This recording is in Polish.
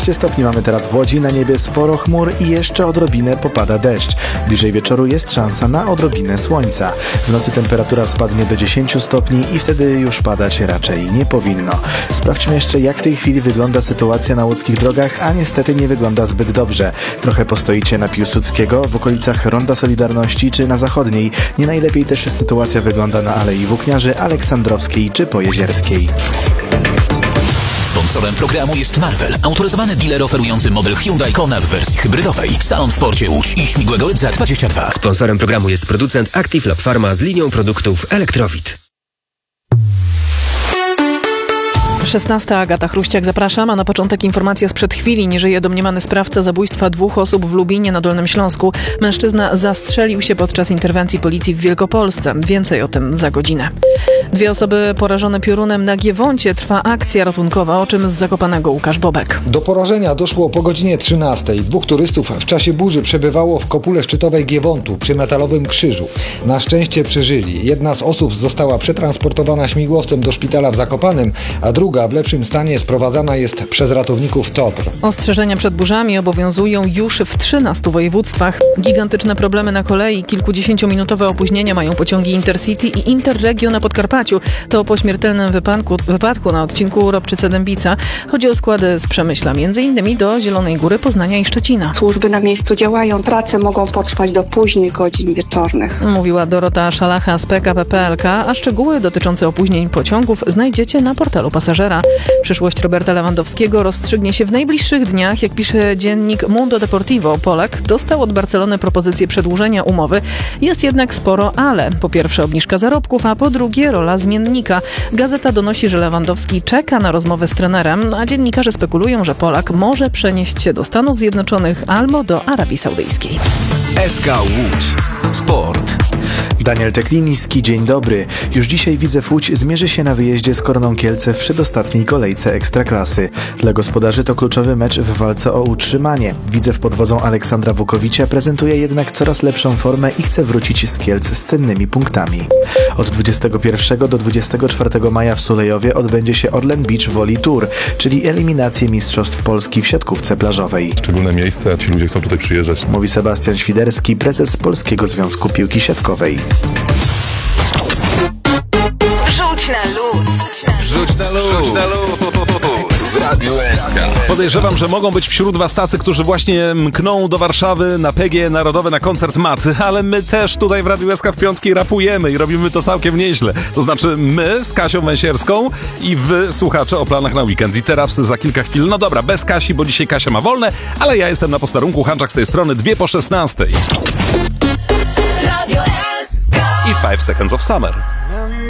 16 stopni mamy teraz w Łodzi, na niebie sporo chmur i jeszcze odrobinę popada deszcz. Bliżej wieczoru jest szansa na odrobinę słońca. W nocy temperatura spadnie do 10 stopni i wtedy już padać raczej nie powinno. Sprawdźmy jeszcze, jak w tej chwili wygląda sytuacja na łódzkich drogach, a niestety nie wygląda zbyt dobrze. Trochę postoicie na Piłsudskiego, w okolicach Ronda Solidarności czy na Zachodniej. Nie najlepiej też sytuacja wygląda na Alei Włókniarzy, Aleksandrowskiej czy Pojezierskiej. Sponsorem programu jest Marvel, autoryzowany dealer oferujący model Hyundai Kona w wersji hybrydowej. Salon w porcie Łódź i Śmigłego Rydza 22. Sponsorem programu jest producent Active Lab Pharma z linią produktów Elektrowit. 16. Agata Chruściak, zapraszam, a na początek informacja sprzed chwili. Nie żyje domniemany sprawca zabójstwa 2 osób w Lubinie na Dolnym Śląsku. Mężczyzna zastrzelił się podczas interwencji policji w Wielkopolsce. Więcej o tym za godzinę. 2 osoby porażone piorunem na Giewoncie. Trwa akcja ratunkowa, o czym z Zakopanego Łukasz Bobek. Do porażenia doszło po godzinie 13. 2 turystów w czasie burzy przebywało w kopule szczytowej Giewontu przy metalowym krzyżu. Na szczęście przeżyli. Jedna z osób została przetransportowana śmigłowcem do szpitala w Zakopanem, a druga w lepszym stanie sprowadzana jest przez ratowników TOPR. Ostrzeżenia przed burzami obowiązują już w 13 województwach. Gigantyczne problemy na kolei, kilkudziesięciominutowe opóźnienia mają pociągi Intercity i Interregio na Podkarpaciu. To po śmiertelnym wypadku na odcinku Ropczyce-Dębica. Chodzi o składy z Przemyśla, m.in. do Zielonej Góry, Poznania i Szczecina. Służby na miejscu działają, prace mogą potrwać do późnych godzin wieczornych. Mówiła Dorota Szalacha z PKP PLK, a szczegóły dotyczące opóźnień pociągów znajdziecie na portalu pasażera. Przyszłość Roberta Lewandowskiego rozstrzygnie się w najbliższych dniach. Jak pisze dziennik Mundo Deportivo, Polak dostał od Barcelony propozycję przedłużenia umowy. Jest jednak sporo ale. Po pierwsze obniżka zarobków, a po drugie rola zmiennika. Gazeta donosi, że Lewandowski czeka na rozmowę z trenerem, a dziennikarze spekulują, że Polak może przenieść się do Stanów Zjednoczonych albo do Arabii Saudyjskiej. SK Łódź. Sport. Daniel Tekliński, dzień dobry. Już dzisiaj Widzew Łódź zmierzy się na wyjeździe z Koroną Kielce w przedostatniej kolejce Ekstraklasy. Dla gospodarzy to kluczowy mecz w walce o utrzymanie. Widzew pod wodzą Aleksandra Wukowicza prezentuje jednak coraz lepszą formę i chce wrócić z Kielc z cennymi punktami. Od 21 do 24 maja w Sulejowie odbędzie się Orlen Beach Volley Tour, czyli eliminacje Mistrzostw Polski w siatkówce plażowej. Szczególne miejsce, ci ludzie chcą tutaj przyjeżdżać. Mówi Sebastian Świderski, prezes Polskiego Związku Piłki Siatkowej. Wrzuć na luz. Wrzuć na luz. Wrzuć na luz. W Radiu SK. Podejrzewam, że mogą być wśród was tacy, którzy właśnie mkną do Warszawy na PGE Narodowe na koncert Maty, ale my też tutaj w Radiu SK w piątki rapujemy i robimy to całkiem nieźle. To znaczy my z Kasią Węsierską i wy, słuchacze, o planach na weekend. I teraz za kilka chwil, no dobra, bez Kasi, bo dzisiaj Kasia ma wolne, ale ja jestem na posterunku, Hanczak z tej strony, 2:16. Radio SK. I 5 Seconds of Summer.